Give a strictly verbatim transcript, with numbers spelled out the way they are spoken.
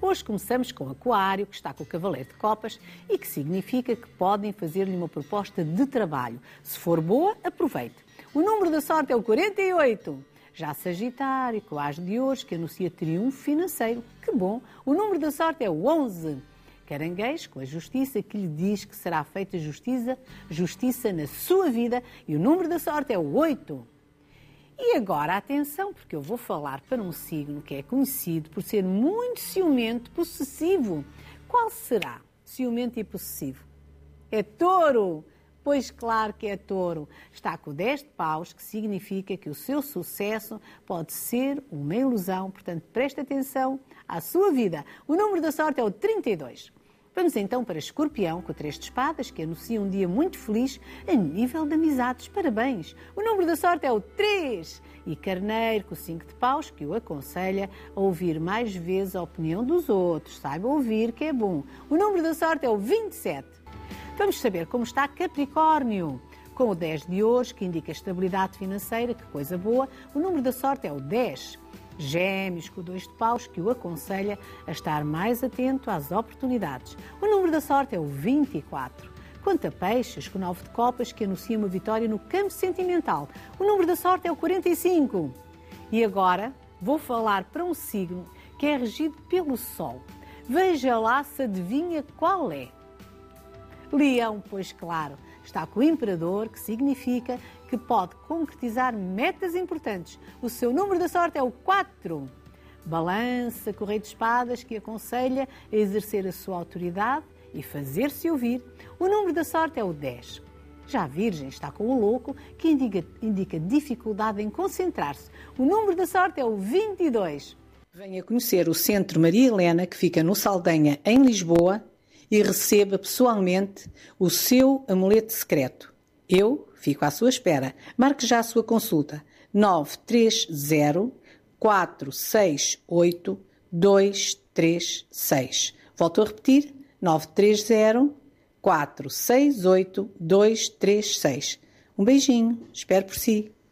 Hoje começamos com Aquário, que está com o Cavaleiro de Copas e que significa que podem fazer-lhe uma proposta de trabalho. Se for boa, aproveite. O número da sorte é o quarenta e oito. Já Sagitário, com o As de Ouros, que anuncia triunfo financeiro. Que bom! O número da sorte é o onze. Caranguejo, com a Justiça, que lhe diz que será feita justiça, justiça na sua vida. E o número da sorte é o oito. E agora, atenção, porque eu vou falar para um signo que é conhecido por ser muito ciumento, possessivo. Qual será? Ciumento e possessivo? É Touro! Pois claro que é Touro. Está com o dez de paus, que significa que o seu sucesso pode ser uma ilusão. Portanto, preste atenção à sua vida. O número da sorte é o trinta e dois. Vamos então para Escorpião, com o três de espadas, que anuncia um dia muito feliz a nível de amizades. Parabéns! O número da sorte é o três. E Carneiro, com o cinco de paus, que o aconselha a ouvir mais vezes a opinião dos outros. Saiba ouvir, que é bom. O número da sorte é o vinte e sete. Vamos saber como está Capricórnio. Com o dez de Ouros, que indica estabilidade financeira, que coisa boa. O número da sorte é o dez. Gêmeos, com o dois de paus, que o aconselha a estar mais atento às oportunidades. O número da sorte é o vinte e quatro. Quanto a Peixes, com o nove de copas, que anuncia uma vitória no campo sentimental. O número da sorte é o quarenta e cinco. E agora vou falar para um signo que é regido pelo Sol. Veja lá se adivinha qual é. Leão, pois claro, está com o Imperador, que significa que pode concretizar metas importantes. O seu número da sorte é o quatro. Balança, com o Rei de Espadas, que aconselha a exercer a sua autoridade e fazer-se ouvir. O número da sorte é o dez. Já a Virgem está com o Louco, que indica, indica dificuldade em concentrar-se. O número da sorte é o vinte e dois. Venha conhecer o Centro Maria Helena, que fica no Saldanha, em Lisboa, e receba pessoalmente o seu amuleto secreto. Eu fico à sua espera. Marque já a sua consulta. nove três zero, quatro seis oito, dois três seis. Volto a repetir. nove três zero, quatro seis oito, dois três seis. Um beijinho. Espero por si.